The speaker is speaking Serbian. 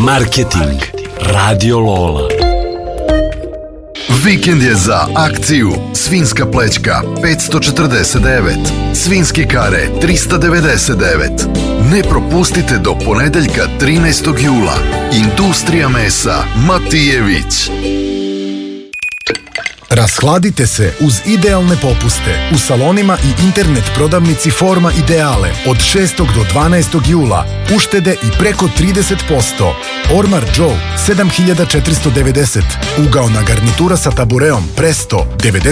Marketing Radio Lola. Vikend je za akciju Svinjska plećka 549, Svinjske kare 399. Ne propustite do ponedeljka 13. jula. Industrija mesa Matijević. Rashladite se uz idealne popuste u salonima i internet prodavnici Forma Ideale od 6. do 12. jula. Uštede i preko 30%. Ormar Joe 7490. Ugaona garnitura sa tabureom Presto